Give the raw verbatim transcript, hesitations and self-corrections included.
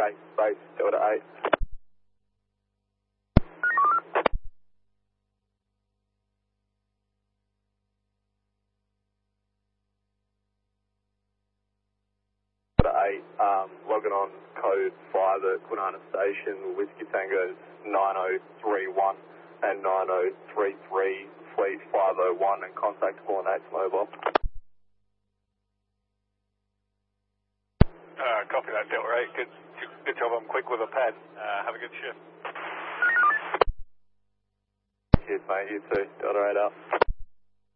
base, base, Delta eight. Delta eight, um, logging on code five at Kwinana Station, Whiskey Tango's nine oh three one and nine oh three three, fleet five oh one, and contact four eight mobile. Uh, copy that, Delta eight. Good, good job. I'm quick with a pen. Uh, have a good shift. Cheers, mate. You too. Delta eight out.